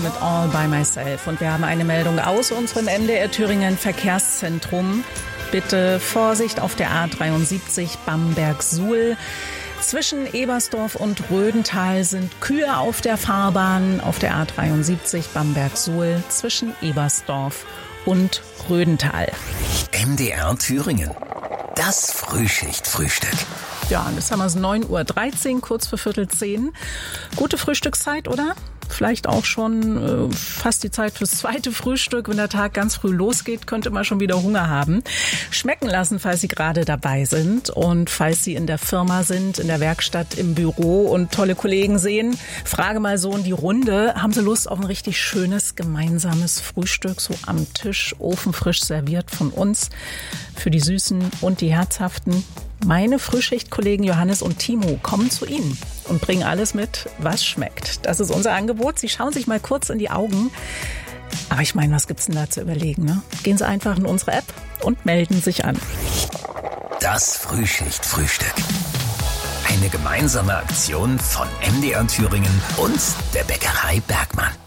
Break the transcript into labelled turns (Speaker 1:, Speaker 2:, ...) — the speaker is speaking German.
Speaker 1: Mit All by Myself. Und wir haben eine Meldung aus unserem MDR Thüringen Verkehrszentrum. Bitte Vorsicht auf der A73 Bamberg-Suhl. Zwischen Ebersdorf und Rödental sind Kühe auf der Fahrbahn. Auf der A73 Bamberg-Suhl zwischen Ebersdorf und Rödental.
Speaker 2: MDR Thüringen. Das Frühschicht-Frühstück.
Speaker 1: Ja, und jetzt haben wir es 9:13 Uhr, kurz vor 9:45. Gute Frühstückszeit, oder? Vielleicht auch schon fast die Zeit fürs zweite Frühstück. Wenn der Tag ganz früh losgeht, könnte man schon wieder Hunger haben. Schmecken lassen, falls Sie gerade dabei sind und falls Sie in der Firma sind, in der Werkstatt, im Büro und tolle Kollegen sehen. Frage mal so in die Runde. Haben Sie Lust auf ein richtig schönes gemeinsames Frühstück, so am Tisch, ofenfrisch serviert von uns, für die Süßen und die Herzhaften? Meine Frühschichtkollegen Johannes und Timo kommen zu Ihnen und bringen alles mit, was schmeckt. Das ist unser Angebot. Sie schauen sich mal kurz in die Augen. Aber ich meine, was gibt's denn da zu überlegen, ne? Gehen Sie einfach in unsere App und melden sich an.
Speaker 2: Das Frühschicht-Frühstück. Eine gemeinsame Aktion von MDR Thüringen und der Bäckerei Bergmann.